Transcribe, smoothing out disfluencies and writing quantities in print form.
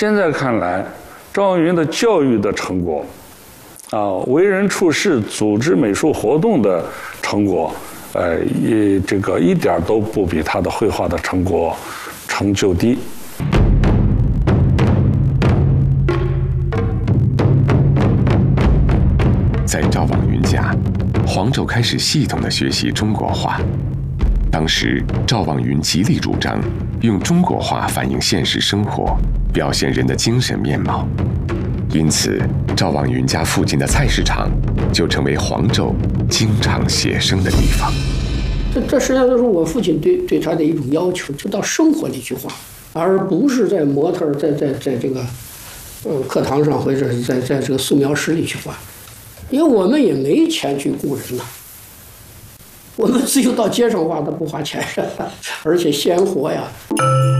现在看来，赵望云的教育的成果，为人处事、组织美术活动的成果，这个一点都不比他的绘画的成果成就低。 在赵望云家，黄胄开始系统地学习中国画。当时，赵望云极力主张用中国画反映现实生活，表现人的精神面貌。因此，赵望云家附近的菜市场就成为黄胄经常写生的地方。 这实际上就是我父亲对他的一种要求，就到生活里去画，而不是在模特在这个课堂上或者是在这个素描室里去画，因为我们也没钱去雇人呐。我们只有到街上画，他不花钱，而且鲜活呀。